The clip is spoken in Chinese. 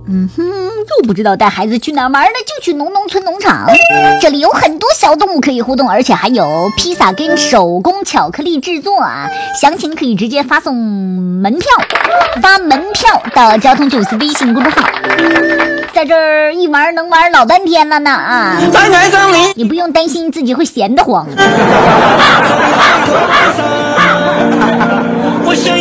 又不知道带孩子去哪儿玩呢，就去农村农场。这里有很多小动物可以互动，而且还有披萨跟手工巧克力制作啊！详情可以直接发送门票，发门票到交通90微信公众号。在这儿一玩能玩老半天了呢啊！你不用担心自己会闲得慌。